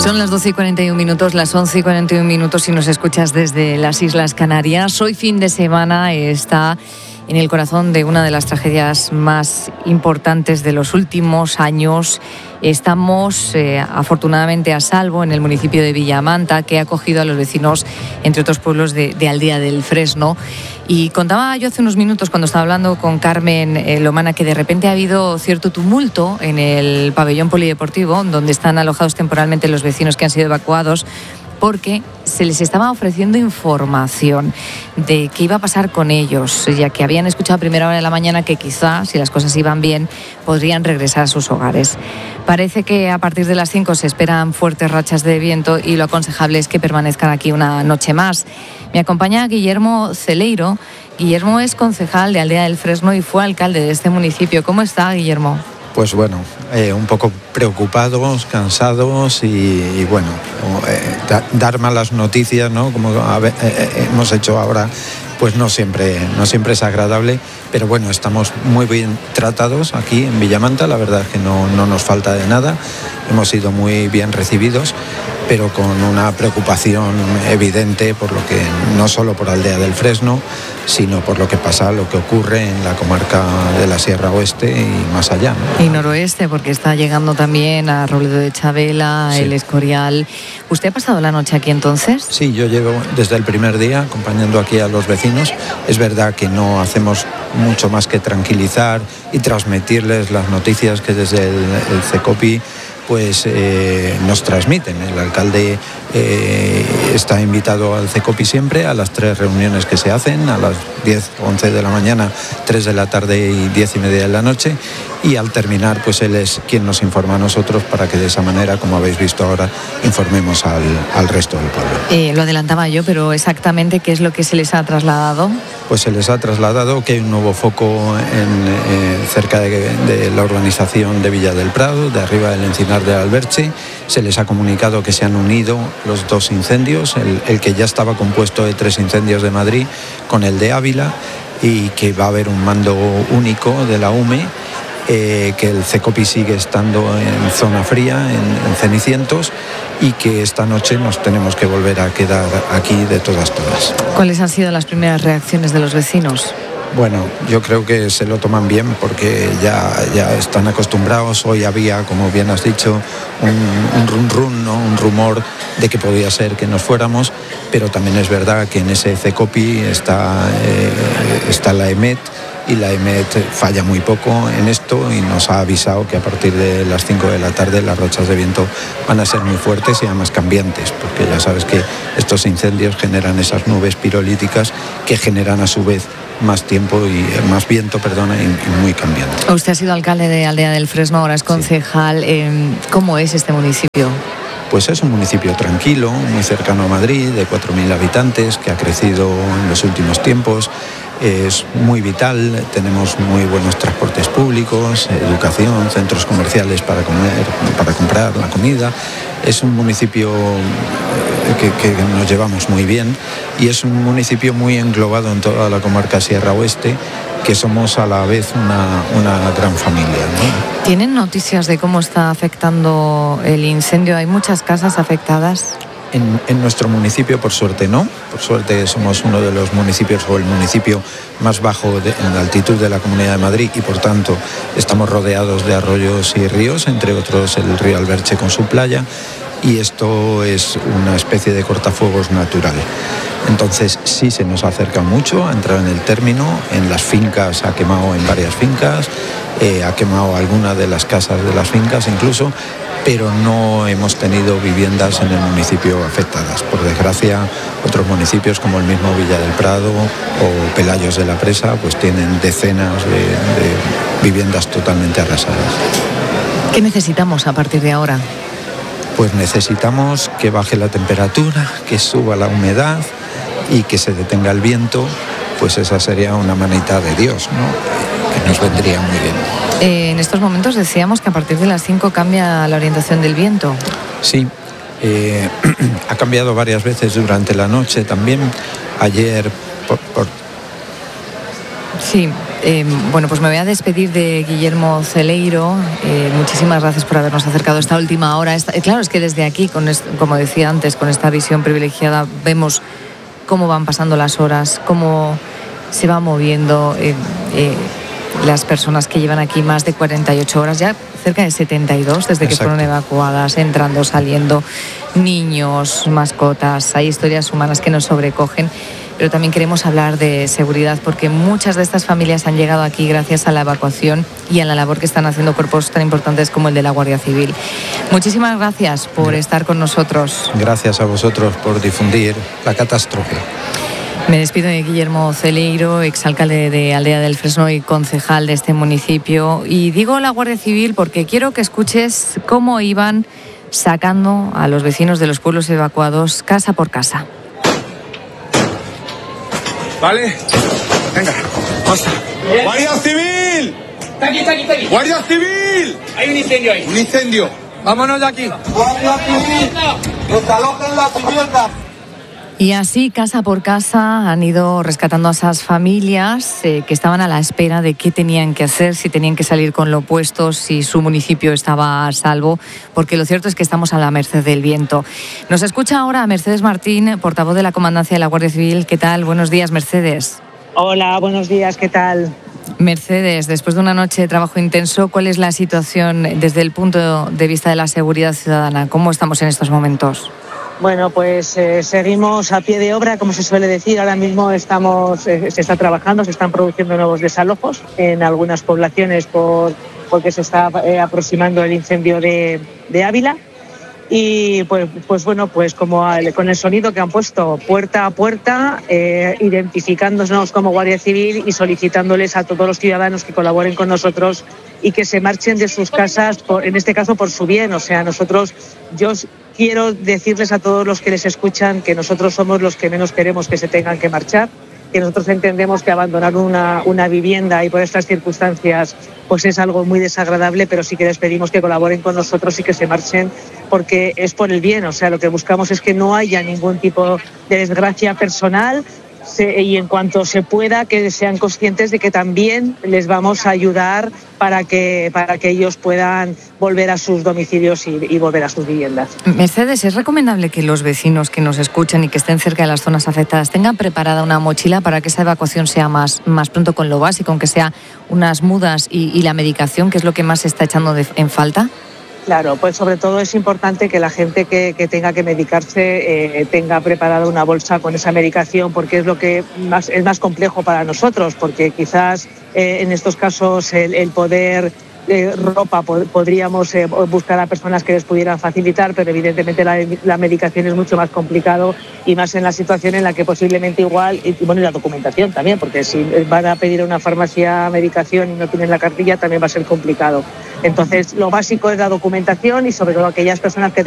Son las 12:41, las 11:41 si nos escuchas desde las Islas Canarias. Hoy fin de semana está en el corazón de una de las tragedias más importantes de los últimos años. Estamos afortunadamente a salvo en el municipio de Villamanta, que ha acogido a los vecinos, entre otros pueblos, de Aldea del Fresno. Y contaba yo hace unos minutos, cuando estaba hablando con Carmen Lomana, que de repente ha habido cierto tumulto en el pabellón polideportivo, donde están alojados temporalmente los vecinos que han sido evacuados, porque se les estaba ofreciendo información de qué iba a pasar con ellos, ya que habían escuchado a primera hora de la mañana que quizá, si las cosas iban bien, podrían regresar a sus hogares. Parece que a partir de las 5 se esperan fuertes rachas de viento y lo aconsejable es que permanezcan aquí una noche más. Me acompaña Guillermo Celeiro. Guillermo es concejal de Aldea del Fresno y fue alcalde de este municipio. ¿Cómo está, Guillermo? Pues bueno, un poco preocupados, cansados y bueno, dar malas noticias, ¿no? Como hemos hecho ahora, pues no siempre es agradable, pero bueno, estamos muy bien tratados aquí en Villamanta, la verdad es que no nos falta de nada, hemos sido muy bien recibidos, pero con una preocupación evidente por lo que, no solo por Aldea del Fresno, sino por lo que pasa, lo que ocurre en la comarca de la Sierra Oeste y más allá, ¿no? Y noroeste, porque está llegando también a Robledo de Chavela, sí. El Escorial. ¿Usted ha pasado la noche aquí entonces? Sí, yo llevo desde el primer día acompañando aquí a los vecinos. Es verdad que no hacemos mucho más que tranquilizar y transmitirles las noticias que desde el CECOPI pues nos transmiten. El alcalde está invitado al CECOPI siempre a las 3 reuniones que se hacen, a las 10, 11 de la mañana, 3 de la tarde y 10:30 de la noche, y al terminar pues él es quien nos informa a nosotros para que de esa manera, como habéis visto ahora, informemos al resto del pueblo. Lo adelantaba yo, pero exactamente ¿qué es lo que se les ha trasladado? Pues se les ha trasladado que hay un nuevo foco cerca de la urbanización de Villa del Prado, de arriba del Encinar de Alberche. Se les ha comunicado que se han unido los 2 incendios, el que ya estaba compuesto de 3 incendios de Madrid con el de Ávila, y que va a haber un mando único de la UME, que el CECOPI sigue estando en zona fría, en Cenicientos, y que esta noche nos tenemos que volver a quedar aquí de todas. ¿Cuáles han sido las primeras reacciones de los vecinos? Bueno, yo creo que se lo toman bien porque ya están acostumbrados. Hoy había, como bien has dicho, un run, ¿no? Un rumor de que podía ser que nos fuéramos, pero también es verdad que en ese CECOPI está la EMET, y la EMET falla muy poco en esto y nos ha avisado que a partir de las 5 de la tarde las rachas de viento van a ser muy fuertes y además cambiantes, porque ya sabes que estos incendios generan esas nubes pirolíticas que generan a su vez más tiempo y más viento, y muy cambiante. Usted ha sido alcalde de Aldea del Fresno, ahora es concejal. Sí. ¿Cómo es este municipio? Pues es un municipio tranquilo, muy cercano a Madrid, de 4.000 habitantes, que ha crecido en los últimos tiempos. Es muy vital, tenemos muy buenos transportes públicos, educación, centros comerciales para comprar la comida. Es un municipio que nos llevamos muy bien y es un municipio muy englobado en toda la comarca Sierra Oeste, que somos a la vez una gran familia, ¿no? ¿Tienen noticias de cómo está afectando el incendio? ¿Hay muchas casas afectadas? En nuestro municipio, por suerte, no. Por suerte somos uno de los municipios o el municipio más bajo en la altitud de la Comunidad de Madrid y, por tanto, estamos rodeados de arroyos y ríos, entre otros el río Alberche con su playa, y esto es una especie de cortafuegos natural. Entonces sí se nos acerca mucho, ha entrado en el término, en las fincas, ha quemado en varias fincas, ha quemado algunas de las casas de las fincas incluso, pero no hemos tenido viviendas en el municipio afectadas. Por desgracia, otros municipios como el mismo Villa del Prado o Pelayos de la Presa pues tienen decenas de viviendas totalmente arrasadas. ¿Qué necesitamos a partir de ahora? Pues necesitamos que baje la temperatura, que suba la humedad y que se detenga el viento, pues esa sería una manita de Dios, ¿no? Que nos vendría muy bien. En estos momentos decíamos que a partir de las 5 cambia la orientación del viento. Sí, ha cambiado varias veces durante la noche también. Ayer Sí, Bueno, pues me voy a despedir de Guillermo Celeiro. Muchísimas gracias por habernos acercado esta última hora. Claro, es que desde aquí, como decía antes, con esta visión privilegiada, vemos cómo van pasando las horas, cómo se va moviendo las personas que llevan aquí más de 48 horas, ya cerca de 72 desde que fueron evacuadas, entrando, saliendo, niños, mascotas. Hay historias humanas que nos sobrecogen, pero también queremos hablar de seguridad, porque muchas de estas familias han llegado aquí gracias a la evacuación y a la labor que están haciendo cuerpos tan importantes como el de la Guardia Civil. Muchísimas gracias por estar con nosotros. Gracias a vosotros por difundir la catástrofe. Me despido de Guillermo Celeiro, exalcalde de Aldea del Fresno y concejal de este municipio. Y digo la Guardia Civil porque quiero que escuches cómo iban sacando a los vecinos de los pueblos evacuados casa por casa. Vale, venga, pasa. ¡Guardia Civil! Está aquí. ¡Guardia Civil! Hay un incendio ahí. Un incendio. Vámonos de aquí. ¡Guardia Civil! ¡Desalojen las viviendas! Y así, casa por casa, han ido rescatando a esas familias que estaban a la espera de qué tenían que hacer, si tenían que salir con lo opuesto, si su municipio estaba a salvo, porque lo cierto es que estamos a la merced del viento. Nos escucha ahora Mercedes Martín, portavoz de la Comandancia de la Guardia Civil. ¿Qué tal? Buenos días, Mercedes. Hola, buenos días, ¿qué tal? Mercedes, después de una noche de trabajo intenso, ¿cuál es la situación desde el punto de vista de la seguridad ciudadana? ¿Cómo estamos en estos momentos? Bueno, pues seguimos a pie de obra, como se suele decir. Ahora mismo se está trabajando, se están produciendo nuevos desalojos en algunas poblaciones porque se está aproximando el incendio de Ávila. Y pues como con el sonido que han puesto puerta a puerta, identificándonos como Guardia Civil y solicitándoles a todos los ciudadanos que colaboren con nosotros y que se marchen de sus casas, en este caso por su bien. O sea, yo quiero decirles a todos los que les escuchan que nosotros somos los que menos queremos que se tengan que marchar, que nosotros entendemos que abandonar una vivienda y por estas circunstancias pues es algo muy desagradable, pero sí que les pedimos que colaboren con nosotros y que se marchen porque es por el bien. O sea, lo que buscamos es que no haya ningún tipo de desgracia personal y en cuanto se pueda que sean conscientes de que también les vamos a ayudar para que ellos puedan volver a sus domicilios y volver a sus viviendas. Mercedes, ¿es recomendable que los vecinos que nos escuchen y que estén cerca de las zonas afectadas tengan preparada una mochila para que esa evacuación sea más pronto, con lo básico, aunque sea unas mudas y la medicación, que es lo que más se está echando en falta? Claro, pues sobre todo es importante que la gente que tenga que medicarse tenga preparada una bolsa con esa medicación, porque es lo que es más complejo para nosotros, porque quizás en estos casos el poder ropa podríamos buscar a personas que les pudieran facilitar, pero evidentemente la medicación es mucho más complicado y más en la situación en la que posiblemente igual, y la documentación también, porque si van a pedir a una farmacia medicación y no tienen la cartilla también va a ser complicado. Entonces lo básico es la documentación y sobre todo aquellas personas que